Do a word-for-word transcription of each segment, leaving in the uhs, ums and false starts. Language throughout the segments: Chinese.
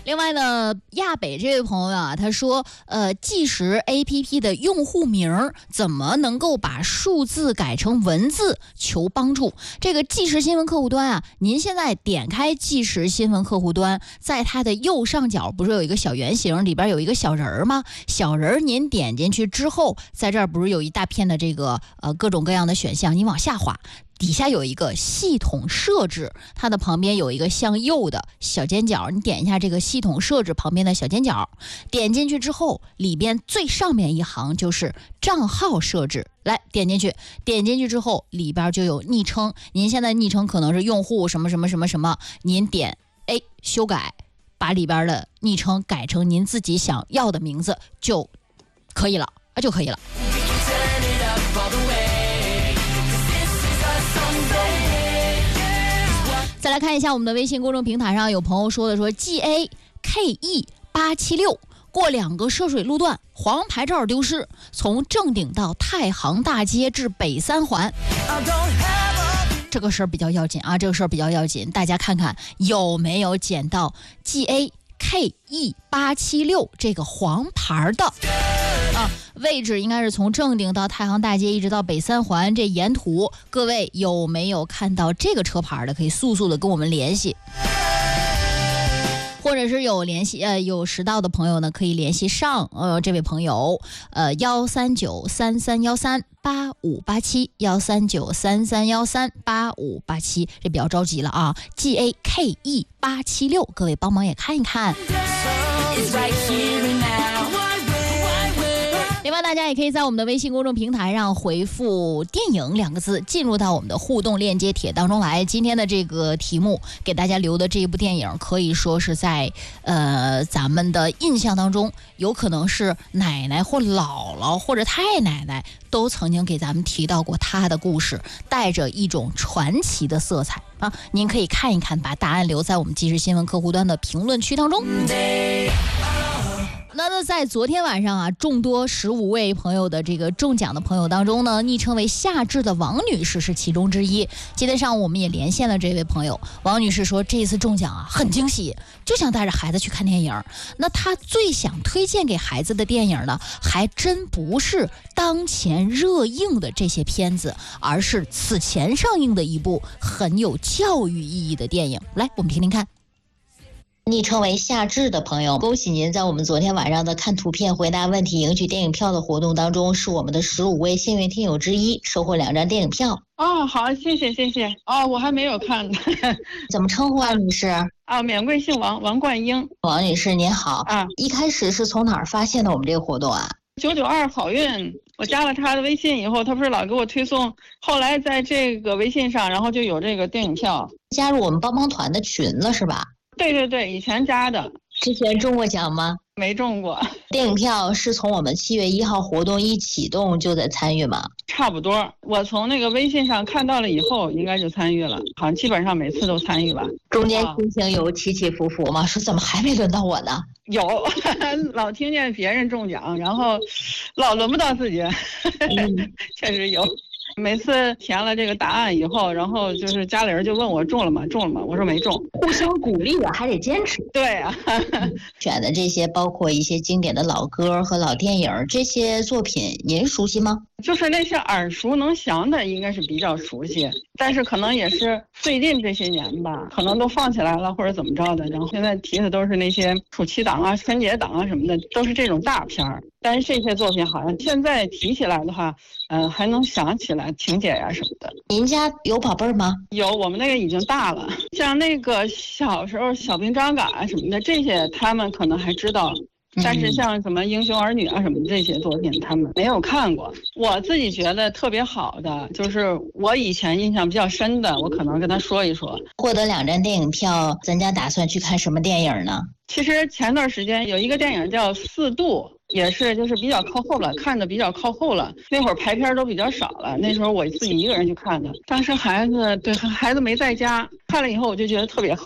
另外呢，亚北这位朋友啊，他说，呃，计时 A P P 的用户名怎么能够把数字改成文字？求帮助。这个计时新闻客户端啊，您现在点开计时新闻客户端，在它的右上角不是有一个小圆形，里边有一个小人儿吗？小人儿您点进去之后，在这儿不是有一大片的这个呃各种各样的选项，你往下滑。底下有一个系统设置，它的旁边有一个向右的小尖角，你点一下这个系统设置旁边的小尖角，点进去之后，里边最上面一行就是账号设置，来点进去，点进去之后里边就有昵称，您现在昵称可能是用户什么什么什么什么，您点 A 修改，把里边的昵称改成您自己想要的名字就可以了啊，就可以了。再来看一下我们的微信公众平台上有朋友说的说 G A K E 八七六过两个涉水路段，黄牌照丢失，从正定到太行大街至北三环。这个事儿比较要紧啊，这个事儿比较要紧，大家看看有没有捡到 G A K E 八七六这个黄牌的啊，位置应该是从正定到太行大街一直到北三环，这沿途各位有没有看到这个车牌的，可以速速的跟我们联系，或者是有联系呃有识到的朋友呢，可以联系上呃这位朋友呃幺三九三三幺三八五八七幺三九三三幺三八五八七，这比较着急了啊 ！G A K E 八七六，各位帮忙也看一看。另外，大家也可以在我们的微信公众平台上回复“电影”两个字，进入到我们的互动链接帖当中来。今天的这个题目给大家留的这一部电影，可以说是在呃咱们的印象当中，有可能是奶奶或姥姥或者太奶奶都曾经给咱们提到过他的故事，带着一种传奇的色彩啊。您可以看一看，把答案留在我们即时新闻客户端的评论区当中。那么在昨天晚上啊，众多十五位朋友的这个中奖的朋友当中呢，昵称为夏至的王女士是其中之一。今天上午我们也连线了这位朋友，王女士说这次中奖啊很惊喜，就想带着孩子去看电影。那她最想推荐给孩子的电影呢，还真不是当前热映的这些片子，而是此前上映的一部很有教育意义的电影。来，我们听听看。昵称为夏至的朋友，恭喜您在我们昨天晚上的看图片回答问题赢取电影票的活动当中，是我们的十五位幸运听友之一，收获两张电影票。 哦，好，谢谢谢谢。哦，我还没有看呢。 怎么称呼啊，女士？ 啊，免贵姓王，王冠英。 王女士您好啊，一开始是从哪儿发现的我们这个活动啊？ 九九二好运，我加了他的微信以后，他不是老给我推送，后来在这个微信上，然后就有这个电影票。 加入我们帮帮团的群了是吧？ 对对对，以前加的。 之前中过奖吗？ 没中过。 电影票是从我们七月一号活动一启动就在参与吗？ 差不多，我从那个微信上看到了以后，应该就参与了，好像基本上每次都参与吧。 中间心情有起起伏伏吗？说怎么还没轮到我呢？ 有，老听见别人中奖，然后老轮不到自己，嗯、确实有。每次填了这个答案以后，然后就是家里人就问我中了吗？中了吗？我说没中。 互相鼓励啊，还得坚持。 对啊， 选的这些包括一些经典的老歌和老电影，这些作品您熟悉吗？ 就是那些耳熟能详的，应该是比较熟悉，但是可能也是最近这些年吧，可能都放起来了或者怎么着的。然后现在提的都是那些暑期档啊、春节档啊什么的，都是这种大片儿。但是这些作品好像现在提起来的话，嗯、呃，还能想起来情节呀、啊、什么的。 您家有宝贝儿吗？ 有，我们那个已经大了。像那个小时候小兵张嘎啊什么的，这些他们可能还知道。但是像什么英雄儿女啊什么的这些作品他们没有看过。我自己觉得特别好的就是我以前印象比较深的，我可能跟他说一说。 获得两张电影票，咱家打算去看什么电影呢？ 其实前段时间有一个电影叫四度，也是就是比较靠后了，看的比较靠后了，那会儿排片都比较少了，那时候我自己一个人去看的，当时孩子对孩子没在家，看了以后我就觉得特别好。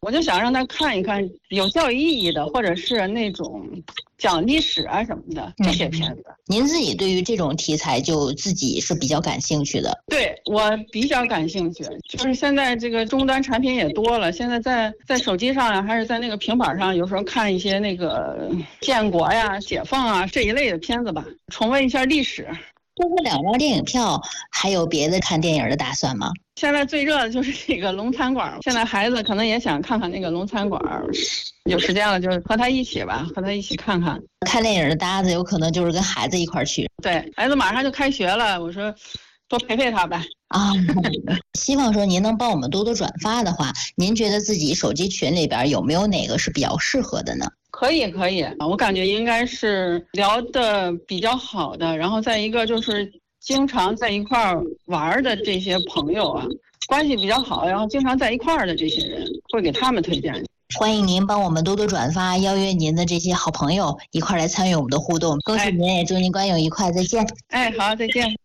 我就想让他看一看有教育意义的，或者是那种讲历史啊什么的这些片子。 嗯、您自己对于这种题材就自己是比较感兴趣的？ 对，我比较感兴趣，就是现在这个终端产品也多了，现在在在手机上呀、啊，还是在那个平板上，有时候看一些那个建国呀、解放啊这一类的片子吧，重温一下历史。 除了两张电影票，还有别的看电影的打算吗？ 现在最热的就是这个龙餐馆，现在孩子可能也想看看那个龙餐馆，有时间了就和他一起吧，和他一起看看。 看电影的搭子有可能就是跟孩子一块儿去。 对，孩子马上就开学了，我说多陪陪他呗。 啊，希望说您能帮我们多多转发的话，您觉得自己手机群里边有没有哪个是比较适合的呢？ 可以可以，我感觉应该是聊的比较好的，然后再一个就是经常在一块儿玩的这些朋友啊，关系比较好，然后经常在一块儿的这些人，会给他们推荐。 欢迎您帮我们多多转发，邀约您的这些好朋友一块来参与我们的互动。恭喜您，也祝您观影愉快，再见。 哎，好，再见。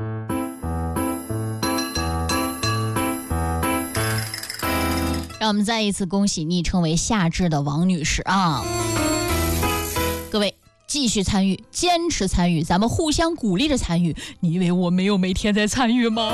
让我们再一次恭喜昵称为夏至的王女士啊！各位继续参与，坚持参与，咱们互相鼓励着参与。你以为我没有每天在参与吗？